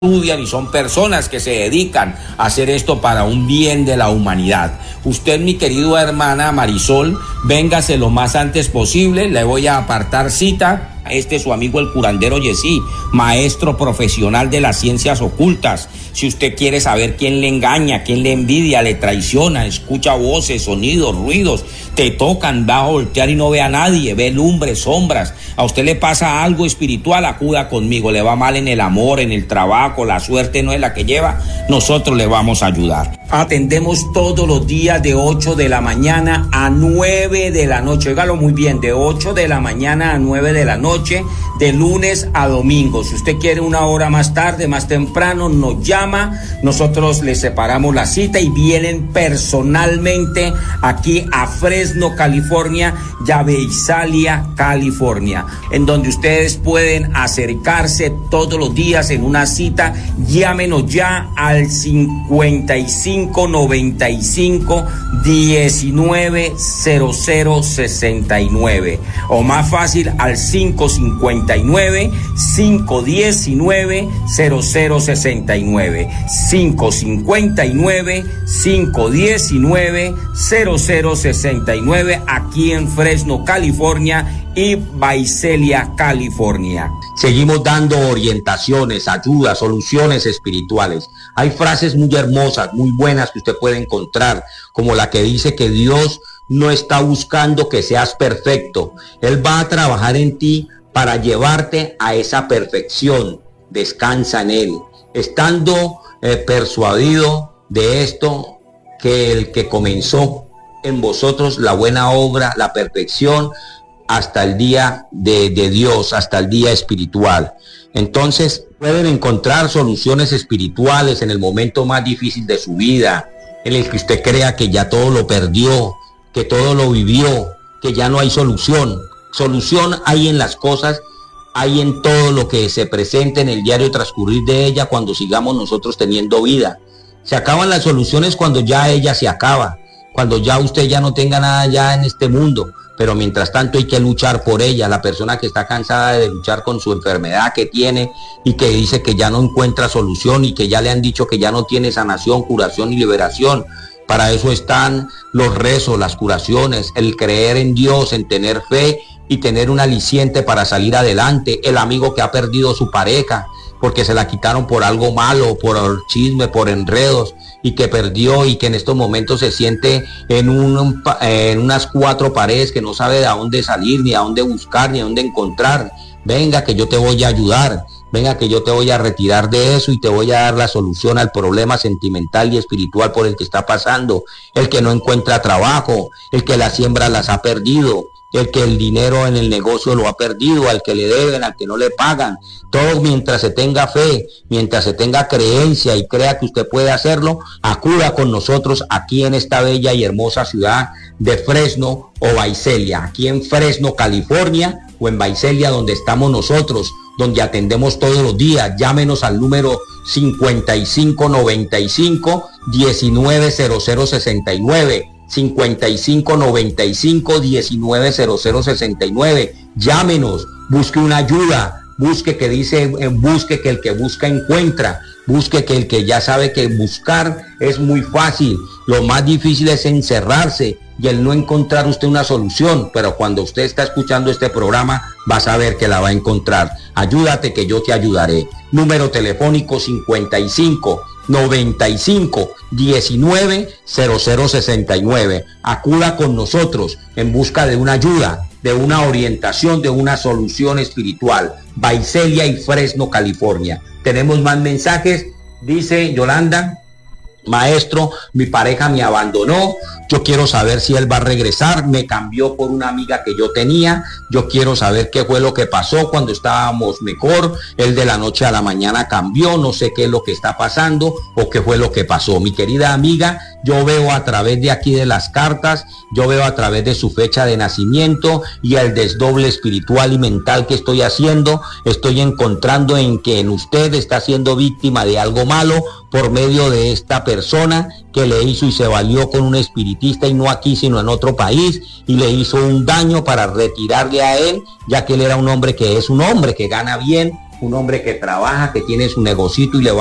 estudian y son personas que se dedican a hacer esto para un bien de la humanidad. Usted, mi querida hermana Marisol, véngase lo más antes posible, le voy a apartar cita. Este es su amigo el curandero Yesí, maestro profesional de las ciencias ocultas. Si usted quiere saber quién le engaña, quién le envidia, le traiciona, escucha voces, sonidos, ruidos, te tocan, va a voltear y no ve a nadie, ve lumbres, sombras, a usted le pasa algo espiritual, acuda conmigo, le va mal en el amor, en el trabajo, la suerte no es la que lleva, nosotros le vamos a ayudar. Atendemos todos los días de 8 de la mañana a 9 de la noche, óigalo muy bien, de 8 de la mañana a 9 de la noche, de lunes a domingo. Si usted quiere una hora más tarde, más temprano, nos llama, nosotros le separamos la cita y vienen personalmente aquí a Fresno, California, y a Visalia, California, en donde ustedes pueden acercarse todos los días en una cita. Llámenos ya al 5595-190069 o más fácil al 559-519-0069, 559-519-0069 aquí en Fresno, California y Visalia, California. Seguimos dando orientaciones, ayudas, soluciones espirituales. Hay frases muy hermosas, muy buenas que usted puede encontrar, como la que dice que Dios no está buscando que seas perfecto. Él va a trabajar en ti para llevarte a esa perfección. Descansa en Él. Estando persuadido de esto, que el que comenzó en vosotros la buena obra, la perfección, hasta el día de Dios, hasta el día espiritual. Entonces pueden encontrar soluciones espirituales en el momento más difícil de su vida, en el que usted crea que ya todo lo perdió, que todo lo vivió, que ya no hay solución. Solución hay en las cosas, hay en todo lo que se presente en el diario transcurrir de ella cuando sigamos nosotros teniendo vida. Se acaban las soluciones cuando ya ella se acaba, cuando ya usted ya no tenga nada ya en este mundo. Pero mientras tanto hay que luchar por ella. La persona que está cansada de luchar con su enfermedad que tiene y que dice que ya no encuentra solución y que ya le han dicho que ya no tiene sanación, curación y liberación. Para eso están los rezos, las curaciones, el creer en Dios, en tener fe y tener un aliciente para salir adelante. El amigo que ha perdido su pareja porque se la quitaron por algo malo, por chisme, por enredos, y que perdió y que en estos momentos se siente en unas cuatro paredes que no sabe de dónde salir, ni a dónde buscar, ni a dónde encontrar. Venga que yo te voy a ayudar, venga que yo te voy a retirar de eso y te voy a dar la solución al problema sentimental y espiritual por el que está pasando. El que no encuentra trabajo, el que las siembras las ha perdido, el que el dinero en el negocio lo ha perdido, al que le deben, al que no le pagan. Todo mientras se tenga fe, mientras se tenga creencia y crea que usted puede hacerlo, acuda con nosotros aquí en esta bella y hermosa ciudad de Fresno o Visalia, aquí en Fresno, California, o en Visalia donde estamos nosotros, donde atendemos todos los días. Llámenos al número 5595-190069. 5595-190069. Llámenos, busque una ayuda, busque que el que busca encuentra, busque que el que ya sabe que buscar es muy fácil. Lo más difícil es encerrarse y el no encontrar usted una solución, pero cuando usted está escuchando este programa va a saber que la va a encontrar. Ayúdate que yo te ayudaré. Número telefónico 55-95-19-0069. Acuda con nosotros en busca de una ayuda, de una orientación, de una solución espiritual. Visalia y Fresno, California. Tenemos más mensajes. Dice Yolanda: maestro, mi pareja me abandonó, yo quiero saber si él va a regresar, me cambió por una amiga que yo tenía, yo quiero saber qué fue lo que pasó cuando estábamos mejor, él de la noche a la mañana cambió, no sé qué es lo que está pasando o qué fue lo que pasó. Mi querida amiga, yo veo a través de aquí de las cartas, yo veo a través de su fecha de nacimiento y el desdoble espiritual y mental que estoy haciendo, estoy encontrando en que en usted está siendo víctima de algo malo por medio de esta persona que le hizo y se valió con un espiritista, y no aquí sino en otro país, y le hizo un daño para retirarle a él, ya que él era un hombre que es un hombre que gana bien, un hombre que trabaja, que tiene su negocito y le va